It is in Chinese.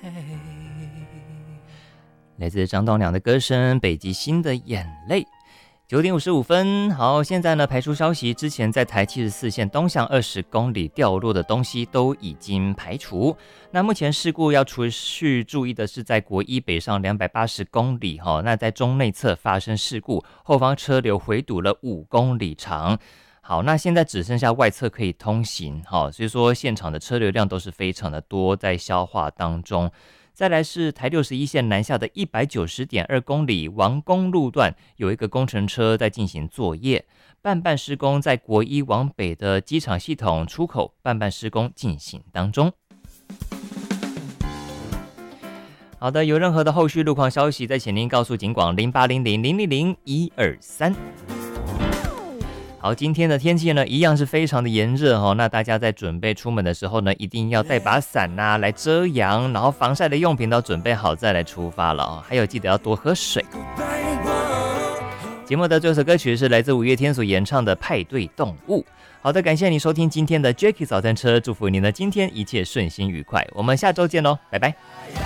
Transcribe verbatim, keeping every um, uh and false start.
来自张栋梁的歌声，北极星的眼泪。九点五十五分，好，现在呢排除消息，之前在台七十四线东向二十公里掉落的东西都已经排除。那目前事故要持续注意的是，在国一北上两百八十公里，那在中内侧发生事故，后方车流回堵了五公里长。好，那现在只剩下外侧可以通行，好，所以说现场的车流量都是非常的多，在消化当中。再来是台六十一线南下的一百九十点二公里王公路段，有一个工程车在进行作业，半半施工，在国一往北的机场系统出口半半施工进行当中。好的，有任何的后续路况消息，再请您告诉警广零八零零零零零一二三。好，今天的天气呢，一样是非常的炎热哦。那大家在准备出门的时候呢，一定要带把伞呐、啊、来遮阳，然后防晒的用品都要准备好再来出发了哦。还有记得要多喝水。节目的最后首歌曲是来自五月天所演唱的《派对动物》。好的，感谢你收听今天的 Jacky 早餐车，祝福您的今天一切顺心愉快。我们下周见喽，拜拜。